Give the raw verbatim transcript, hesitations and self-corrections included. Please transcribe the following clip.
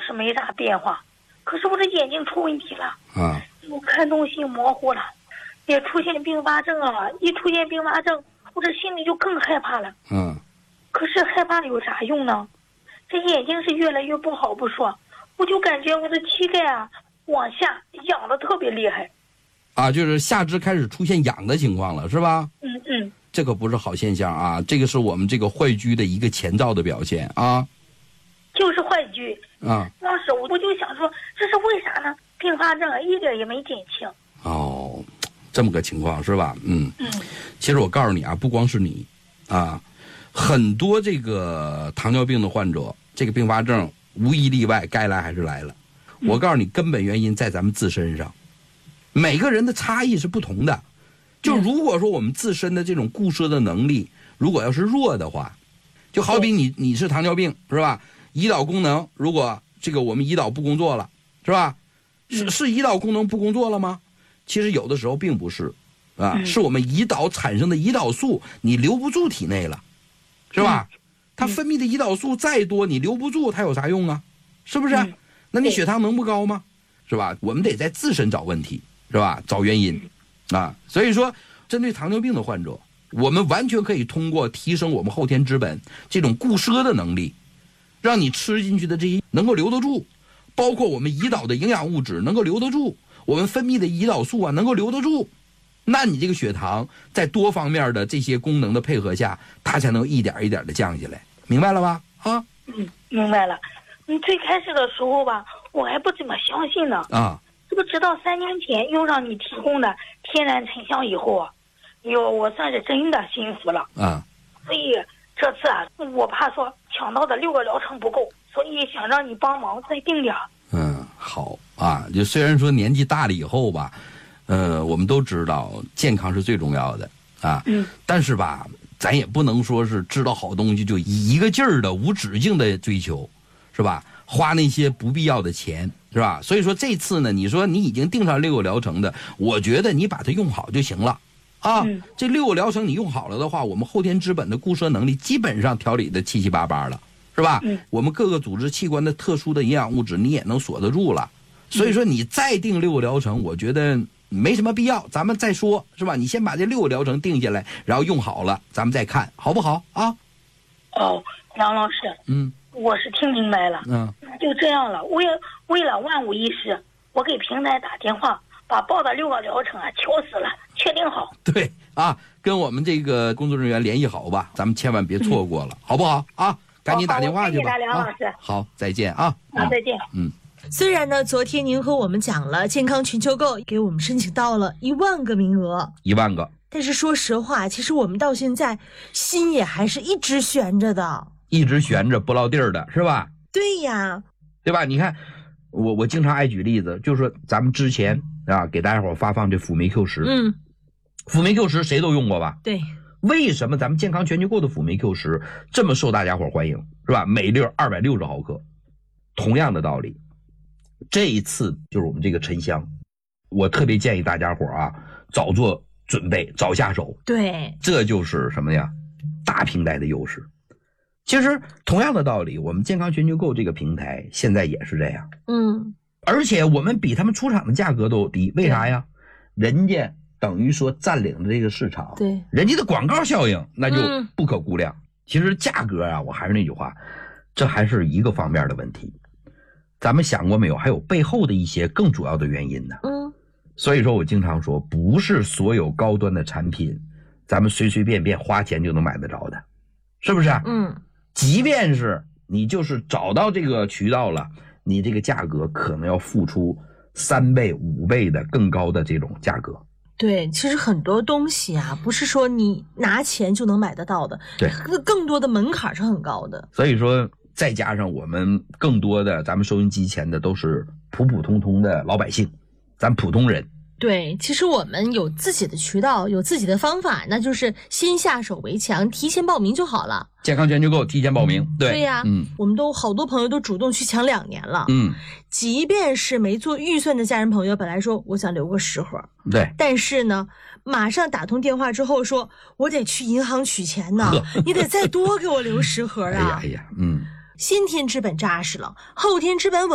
是没啥变化，可是我的眼睛出问题了啊， 我看东西模糊了，也出现并发症了。一出现并发症，我这心里就更害怕了。 嗯， 可是害怕有啥用呢？这眼睛是越来越不好不说，我就感觉我的膝盖啊往下痒的特别厉害。 啊，就是下肢开始出现痒的情况了，是吧？ 嗯嗯， 这可不是好现象啊，这个是我们这个坏疽的一个前兆的表现啊。 就是坏疽啊。 当时我我就想说，这是为啥呢？并发症一点也没减轻。 哦，这么个情况是吧？嗯嗯。 其实我告诉你啊，不光是你啊，很多这个糖尿病的患者，这个并发症无一例外该来还是来了。我告诉你，根本原因在咱们自身上。每个人的差异是不同的，就如果说我们自身的这种固摄的能力如果要是弱的话，就好比你你是糖尿病是吧，胰岛功能如果这个我们胰岛不工作了是吧，是是胰岛功能不工作了吗？其实有的时候并不是啊，是我们胰岛产生的胰岛素你留不住体内了是吧，它分泌的胰岛素再多你留不住它有啥用啊，是不是？那你血糖能不高吗？是吧？我们得在自身找问题是吧，找原因啊。所以说针对糖尿病的患者，我们完全可以通过提升我们后天之本这种固摄的能力，让你吃进去的这些能够留得住，包括我们胰岛的营养物质能够留得住，我们分泌的胰岛素啊能够留得住，那你这个血糖在多方面的这些功能的配合下，它才能一点一点的降下来，明白了吧？啊， 嗯，明白了。你最开始的时候吧，我还不怎么相信呢。 啊， 这个直到三年前用上你提供的天然沉香以后啊，哟，我算是真的信服了啊。 所以这次啊，我怕说抢到的六个疗程不够，所以想让你帮忙再定点。 嗯，好啊。就虽然说年纪大了以后吧，呃，我们都知道健康是最重要的啊。 嗯。 但是吧，咱也不能说是知道好东西就一个劲儿的无止境的追求，是吧？花那些不必要的钱，是吧？所以说这次呢，你说你已经定上六个疗程的，我觉得你把它用好就行了啊。 嗯、 这六个疗程你用好了的话，我们后天之本的固摄能力基本上调理的七七八八了，是吧？ 嗯、 我们各个组织器官的特殊的营养物质你也能锁得住了。所以说你再定六个疗程，我觉得没什么必要，咱们再说，是吧？你先把这六个疗程定下来，然后用好了，咱们再看好不好啊？ 哦，杨老师， 嗯。 我是听明白了， 嗯， 就这样了。为为了万无一失，我给平台打电话，把报的六个疗程啊敲死了，确定好。 对啊，跟我们这个工作人员联系好吧，咱们千万别错过了，嗯、好不好啊？赶紧打电话去吧。 好，梁老师、 啊。好，再见啊。 好，再见。 嗯。 虽然呢，昨天您和我们讲了健康全球购给我们申请到了一万个名额， 一万个。 但是说实话，其实我们到现在心也还是一直悬着的。 一直悬着不落地儿的是吧？ 对呀， 对吧？你看，我我经常爱举例子，就是说咱们之前啊给大家伙发放这辅酶 Q 十， 嗯， 辅酶 Q 十谁都用过吧？ 对。 为什么咱们健康全球购的辅酶 Q 十这么受大家伙欢迎，是吧？每粒二百六十毫克，同样的道理，这一次就是我们这个沉香，我特别建议大家伙啊早做准备，早下手。 对， 这就是什么呀？大平台的优势。其实同样的道理，我们健康全球购这个平台现在也是这样， 嗯， 而且我们比他们出厂的价格都低，为啥呀？人家等于说占领了这个市场， 对， 人家的广告效应那就不可估量。嗯、其实价格啊，我还是那句话，这还是一个方面的问题。咱们想过没有？还有背后的一些更主要的原因呢。 嗯， 所以说我经常说，不是所有高端的产品，咱们随随便便花钱就能买得着的，是不是？ 嗯。 即便是你就是找到这个渠道了，你这个价格可能要付出三倍五倍的更高的这种价格。 对，其实很多东西啊，不是说你拿钱就能买得到的， 对， 更多的门槛是很高的。 所以说再加上我们更多的咱们收音机前的都是普普通通的老百姓，咱普通人。 对，其实我们有自己的渠道，有自己的方法，那就是先下手为强，提前报名就好了。 健康全球购提前报名，对对呀、啊， 嗯， 我们都好多朋友都主动去抢两年了， 嗯， 即便是没做预算的家人朋友，本来说我想留个十盒， 对， 但是呢，马上打通电话之后说，我得去银行取钱呢，你得再多给我留十盒啊！ 哎呀哎呀，嗯， 先天之本扎实了，后天之本稳。